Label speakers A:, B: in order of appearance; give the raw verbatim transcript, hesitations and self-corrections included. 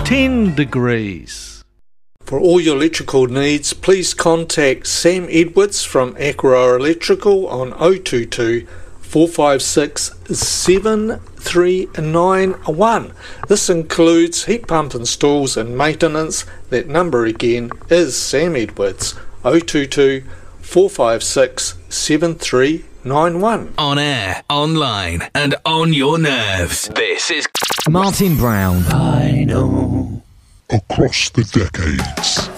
A: ten degrees.
B: For all your electrical needs, please contact Sam Edwards from Aqua Electrical on oh two two, four five six, seven three nine one. This includes heat pump installs and maintenance. That number again is Sam Edwards, oh two two, four five six, seven three nine one.
C: On air, online, and on your nerves. This is
D: Martin Brown.
E: I know.
F: Across the decades.